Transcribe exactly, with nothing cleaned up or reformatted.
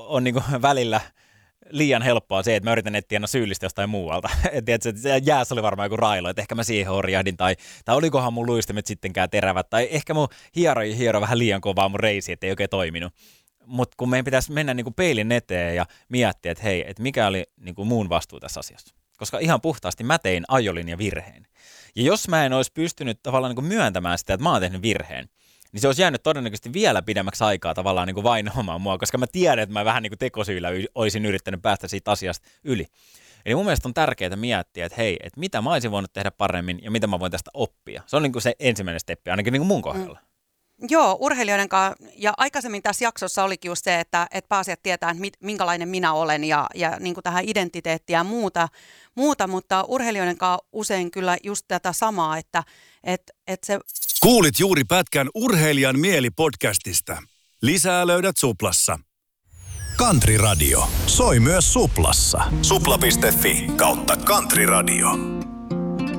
on niinku välillä liian helppoa se, että mä yritän etsiä aina syyllistä jostain muualta. Tiedätkö, että jäässä oli varmaan joku railo, että ehkä mä siihen horjahdin, tai, tai olikohan mun luistimet sittenkään terävät, tai ehkä mun hieroi hiero vähän liian kovaa mun reisi, ettei oikein toiminut. Mutta kun meidän pitäisi mennä niinku peilin eteen ja miettiä, että hei, että mikä oli niinku muun vastuu tässä asiassa. Koska ihan puhtaasti mä tein ajolinja virheen. Ja jos mä en olisi pystynyt tavallaan niinku myöntämään sitä, että mä oon tehnyt virheen, niin se olisi jäänyt todennäköisesti vielä pidemmäksi aikaa tavallaan niin kuin vainoamaan mua, koska mä tiedän, että mä vähän niin kuin tekosyillä olisin yrittänyt päästä siitä asiasta yli. Eli mun mielestä on tärkeää miettiä, että hei, että mitä mä olisin voinut tehdä paremmin ja mitä mä voin tästä oppia. Se on niin kuin se ensimmäinen steppi, ainakin niin kuin mun kohdalla. Mm. Joo, urheilijoiden kanssa, ja aikaisemmin tässä jaksossa olikin just se, että, että pääsijät tietää, että mit, minkälainen minä olen ja, ja niin kuin tähän identiteettiin ja muuta, muuta, mutta urheilijoiden kanssa usein kyllä just tätä samaa, että, että, että se... Kuulit juuri pätkän Urheilijan mieli-podcastista. Lisää löydät Suplassa. Country Radio. Soi myös Suplassa. Supla piste fi kautta Country Radio.